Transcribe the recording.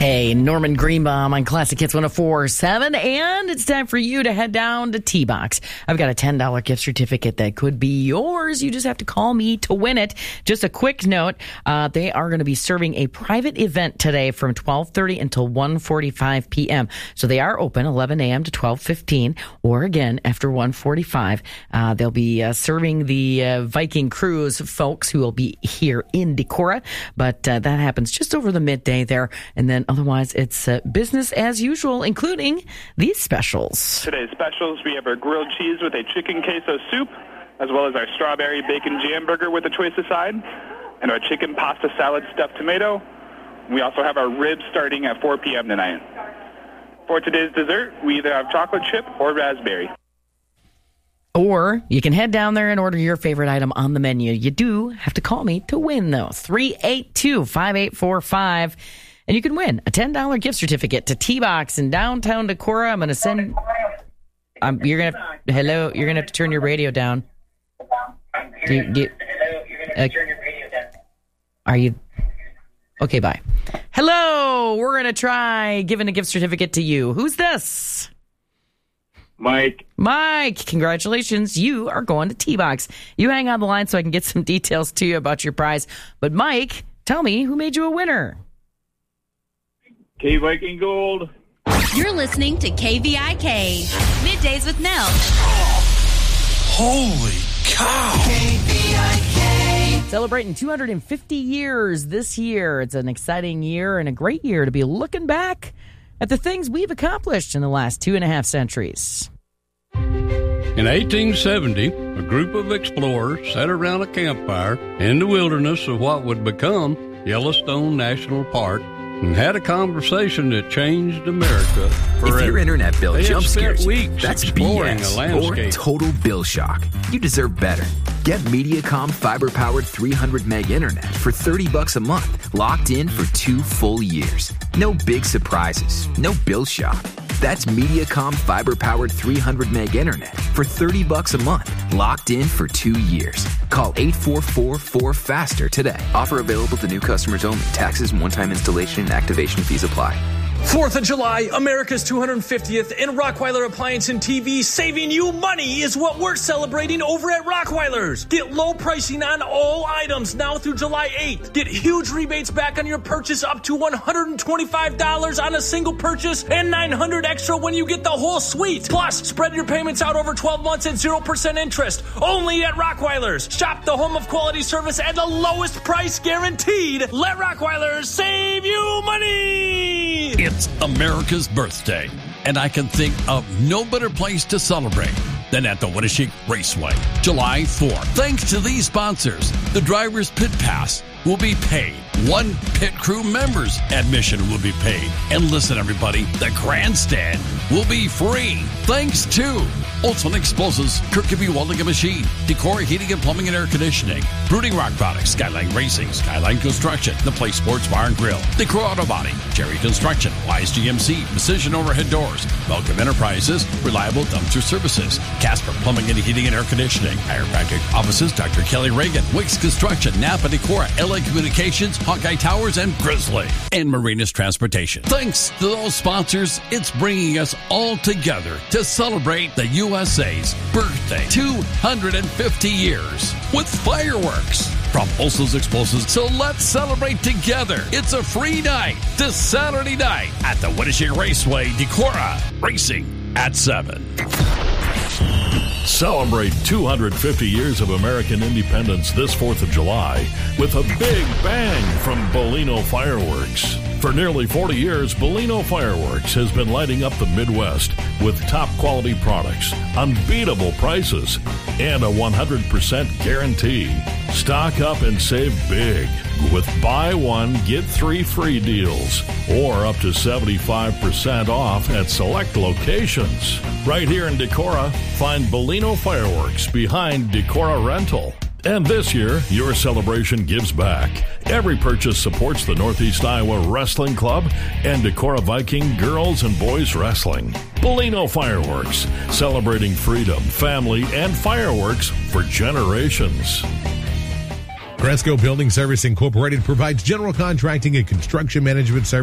Hey, Norman Greenbaum on Classic Hits 104.7, and it's time for you to head down to T-Box. I've got a $10 gift certificate that could be yours. You just have to call me to win it. Just a quick note, they are going to be serving a private event today from 12:30 until 1:45 p.m. So they are open 11 a.m. to 12:15, or again, after 1:45. They'll be serving the Viking Cruise folks who will be here in Decorah, but that happens just over the midday there, and then otherwise, it's business as usual, including these specials. Today's specials, we have our grilled cheese with a chicken queso soup, as well as our strawberry bacon jam burger with a choice of side, and our chicken pasta salad stuffed tomato. We also have our ribs starting at 4 p.m. tonight. For today's dessert, we either have chocolate chip or raspberry. Or you can head down there and order your favorite item on the menu. You do have to call me to win, though. 382-5845. And you can win a $10 gift certificate to T-Box in downtown Decorah. I'm going to send... you're going to have to turn your radio down. Are you... Okay, bye. Hello, we're going to try giving a gift certificate to you. Who's this? Mike, congratulations. You are going to T-Box. You hang on the line so I can get some details to you about your prize. But Mike, tell me, who made you a winner? K-Viking Gold. You're listening to KVIK, Middays with Nell. Holy cow. KVIK. Celebrating 250 years this year. It's an exciting year and a great year to be looking back at the things we've accomplished in the last 2.5 centuries. In 1870, a group of explorers sat around a campfire in the wilderness of what would become Yellowstone National Park and had a conversation that changed America forever. If your internet bill jump scares you, that's exploring BS a landscape. or total bill shock. You deserve better. Get Mediacom fiber-powered 300 meg internet for $30 a month, locked in for 2 full years. No big surprises, no bill shock. That's Mediacom fiber-powered 300 meg internet for $30 a month, locked in for 2 years. Call 844-4FASTER today. Offer available to new customers only. Taxes, one-time installation, and activation fees apply. 4th of July, America's 250th, and Rottweiler Appliance and TV saving you money is what we're celebrating over at Rottweiler's. Get low pricing on all items now through July 8th. Get huge rebates back on your purchase up to $125 on a single purchase and $900 extra when you get the whole suite. Plus, spread your payments out over 12 months at 0% interest. Only at Rottweiler's. Shop the home of quality service at the lowest price guaranteed. Let Rottweiler's save you money! It's America's birthday, and I can think of no better place to celebrate than at the Winneshiek Raceway, July 4th. Thanks to these sponsors, the driver's pit pass will be paid. 1 pit crew member's admission will be paid. And listen, everybody, the grandstand will be free. Thanks to Olson Explosives, Kirkby Welding and Machine, Decorah Heating and Plumbing and Air Conditioning, Brooding Rock Products, Skyline Racing, Skyline Construction, The Place Sports Bar and Grill, Decorah Auto Body, Jerry Construction, Wise GMC, Precision Overhead Doors, Welcome Enterprises, Reliable Dumpster Services, Casper Plumbing and Heating and Air Conditioning, Chiropractic Offices, Dr. Kelly Reagan, Wicks Construction, Napa Decorah, LA Communications, Hawkeye Towers, and Grizzly, and Marinas Transportation. Thanks to those sponsors, it's bringing us all together to celebrate the USA's birthday, 250 years, with fireworks from Olson's Explosives. So let's celebrate together. It's a free night this Saturday night at the Winneshiek Raceway, Decorah, racing at 7. Celebrate 250 years of American independence this 4th of July with a big bang from Bellino Fireworks. For nearly 40 years, Bellino Fireworks has been lighting up the Midwest with top quality products, unbeatable prices, and a 100% guarantee. Stock up and save big with buy one, get 3 free deals or up to 75% off at select locations. Right here in Decorah, find Bellino Fireworks behind Decorah Rental. And this year, your celebration gives back. Every purchase supports the Northeast Iowa Wrestling Club and Decorah Viking Girls and Boys Wrestling. Bellino Fireworks, celebrating freedom, family, and fireworks for generations. Cresco Building Service Incorporated provides general contracting and construction management services